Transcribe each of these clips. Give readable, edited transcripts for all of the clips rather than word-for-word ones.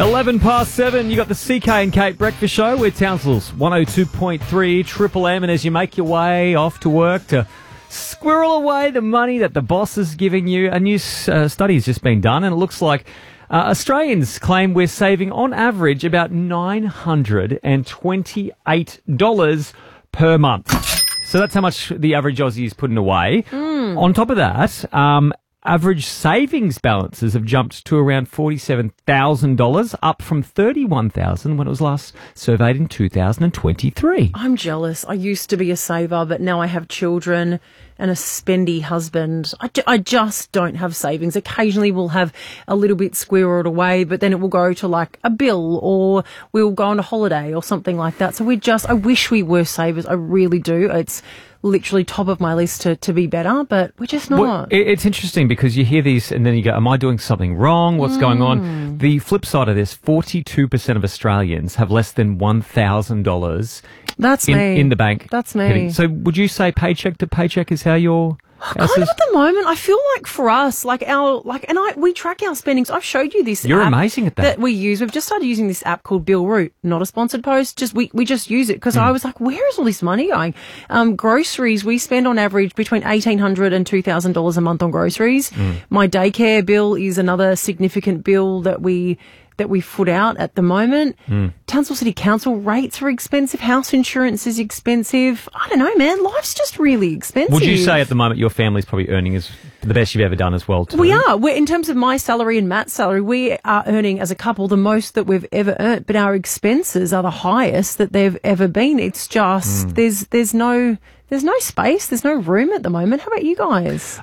7:11. You got the CK and Kate Breakfast Show with Townsville's 102.3 Triple M. And as you make your way off to work to squirrel away the money that the boss is giving you, a new study has just been done, and it looks like Australians claim we're saving on average about $928 per month. So that's how much the average Aussie is putting away. On top of that, average savings balances have jumped to around $47,000, up from $31,000 when it was last surveyed in 2023. I'm jealous. I used to be a saver, but now I have children and a spendy husband. I just don't have savings. Occasionally we'll have a little bit squirreled away, but then it will go to like a bill, or we'll go on a holiday or something like that. So I wish we were savers. I really do. It's literally top of my list to be better, but we're just not. Well, it's interesting because you hear these and then you go, am I doing something wrong? What's going on? The flip side of this, 42% of Australians have less than $1,000 in the bank. That's me. So would you say paycheck to paycheck is how you're... Kind of at the moment, I feel like for us, we track our spendings. I've showed you this. You're app amazing at that. We use. We've just started using this app called Bill Root. Not a sponsored post. We just use it because I was like, where is all this money going? Groceries, we spend on average between $1,800 and $2,000 a month on groceries. My daycare bill is another significant bill that we foot out at the moment. Townsville City Council rates are expensive. House insurance is expensive. I don't know, man. Life's just really expensive. Would you say at the moment your family's probably earning is the best you've ever done as well, too? We are. In terms of my salary and Matt's salary, we are earning as a couple the most that we've ever earned, but our expenses are the highest that they've ever been. It's just there's no space. There's no room at the moment. How about you guys?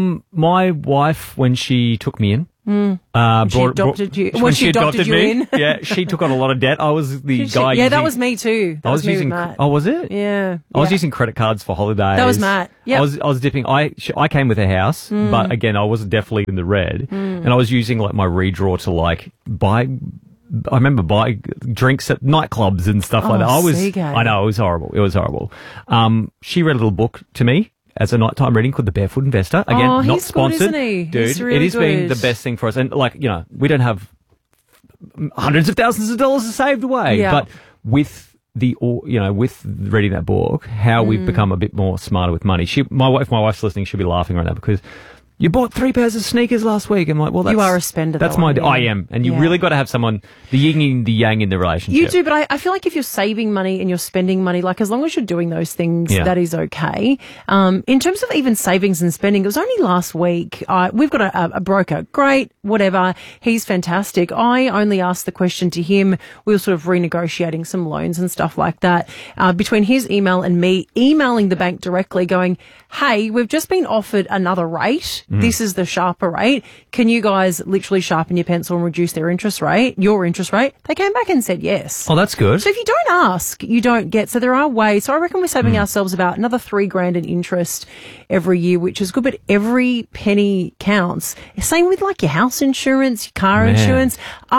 My wife, when she took me in, she adopted you in. Yeah, she took on a lot of debt. I was the guy. Yeah, that was me too. That was me using. with Matt. Oh, was it? Yeah. I was using credit cards for holidays. That was Matt. Yeah. I was dipping. I came with a house, but again, I was definitely in the red, and I was using like my redraw to like buy. I remember buying drinks at nightclubs and stuff like that. I know, it was horrible. It was horrible. She read a little book to me as a nighttime reading called The Barefoot Investor. Again, not sponsored. Good, isn't he? Dude, he's really it has good. been the best thing for us. And like, we don't have hundreds of thousands of dollars saved away. Yeah. But with with reading that book, how we've become a bit more smarter with money. My wife's listening, she'll be laughing right now because you bought 3 pairs of sneakers last week. I'm like, well, you are a spender. That's I am. And you really got to have someone, the yin and the yang in the relationship. You do, but I feel like if you're saving money and you're spending money, like as long as you're doing those things, that is okay. In terms of even savings and spending, it was only last week. We've got a broker. Great, whatever. He's fantastic. I only asked the question to him. We were sort of renegotiating some loans and stuff like that. Between his email and me emailing the bank directly going, hey, we've just been offered another rate. This is the sharper rate. Can you guys literally sharpen your pencil and reduce your interest rate? They came back and said yes. Oh, that's good. So if you don't ask, you don't get. So there are ways. So I reckon we're saving ourselves about another $3,000 in interest every year, which is good. But every penny counts. Same with like your house insurance, your car insurance.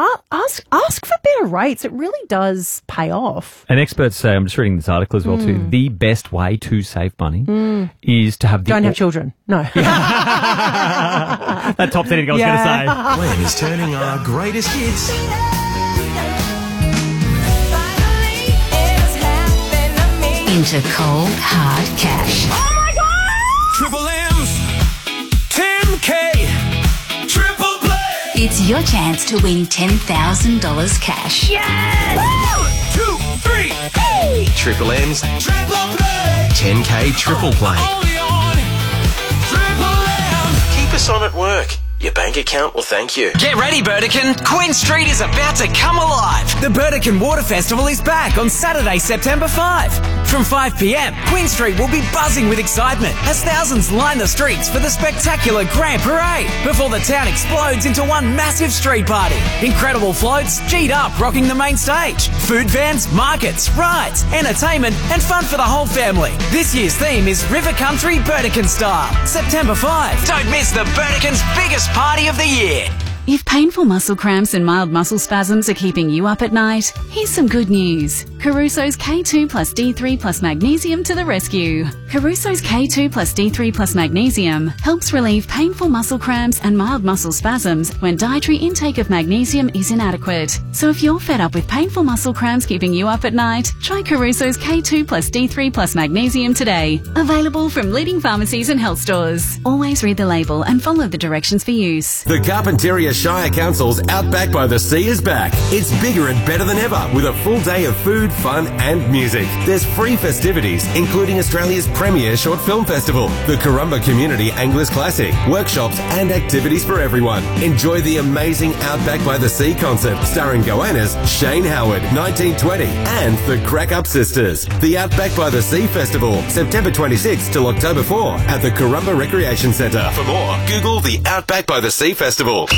Ask for better rates. It really does pay off. And experts say, I'm just reading this article as well too, the best way to save money is to have Don't have children. No. That tops anything I was going to say. Glenn is turning our greatest hits into cold, hard cash. Oh my God! Triple M's, Tim K, Triple Play. It's your chance to win $10,000 cash. Yes! 1, 2, 3, hey! Triple M's, Triple Play, 10K Triple Play. Only on Triple M. Keep us on at work. Your bank account will thank you. Get ready, Burdekin. Queen Street is about to come alive. The Burdekin Water Festival is back on Saturday, September 5. From 5 p.m, Queen Street will be buzzing with excitement as thousands line the streets for the spectacular Grand Parade before the town explodes into one massive street party. Incredible floats, G'd up rocking the main stage. Food vans, markets, rides, entertainment and fun for the whole family. This year's theme is River Country Burdekin Style. September 5. Don't miss the Burdekin's biggest party of the year. If painful muscle cramps and mild muscle spasms are keeping you up at night, here's some good news. Caruso's K2 plus D3 plus magnesium to the rescue. Caruso's K2 plus D3 plus magnesium helps relieve painful muscle cramps and mild muscle spasms when dietary intake of magnesium is inadequate. So if you're fed up with painful muscle cramps keeping you up at night, try Caruso's K2 plus D3 plus magnesium today. Available from leading pharmacies and health stores. Always read the label and follow the directions for use. The Carpentaria Shire Council's Outback by the Sea is back. It's bigger and better than ever with a full day of food, fun and music. There's free festivities, including Australia's premier short film festival, the Currumba Community Anglers Classic, workshops and activities for everyone. Enjoy the amazing Outback by the Sea concert starring Goannas, Shane Howard, 1920 and the Crack Up Sisters. The Outback by the Sea Festival, September 26 till October 4 at the Currumba Recreation Centre. For more, Google the Outback by the Sea Festival.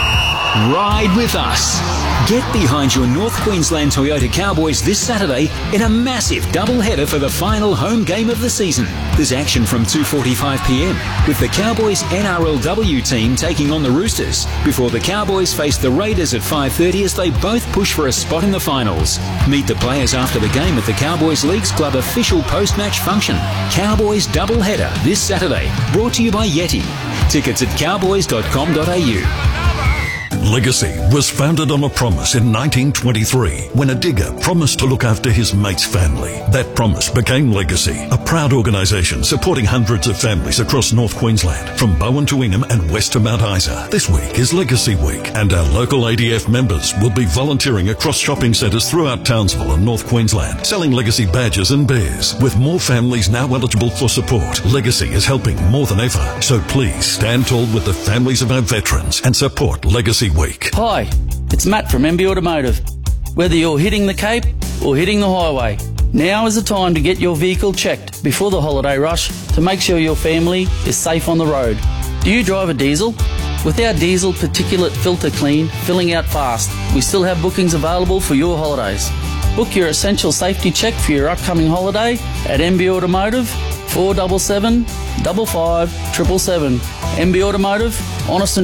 Ride with us. Get behind your North Queensland Toyota Cowboys this Saturday in a massive doubleheader for the final home game of the season. There's action from 2:45pm with the Cowboys NRLW team taking on the Roosters before the Cowboys face the Raiders at 5:30 as they both push for a spot in the finals. Meet the players after the game at the Cowboys Leagues Club official post-match function. Cowboys doubleheader this Saturday. Brought to you by Yeti. Tickets at cowboys.com.au. Legacy was founded on a promise in 1923 when a digger promised to look after his mate's family. That promise became Legacy, a proud organisation supporting hundreds of families across North Queensland, from Bowen to Ingham and west to Mount Isa. This week is Legacy Week, and our local ADF members will be volunteering across shopping centres throughout Townsville and North Queensland, selling Legacy badges and bears. With more families now eligible for support, Legacy is helping more than ever. So please stand tall with the families of our veterans and support Legacy Week. Hi, it's Matt from MB Automotive. Whether you're hitting the Cape or hitting the highway, now is the time to get your vehicle checked before the holiday rush to make sure your family is safe on the road. Do you drive a diesel? With our diesel particulate filter clean, filling out fast, we still have bookings available for your holidays. Book your essential safety check for your upcoming holiday at MB Automotive, 477 55 777. MB Automotive, honest and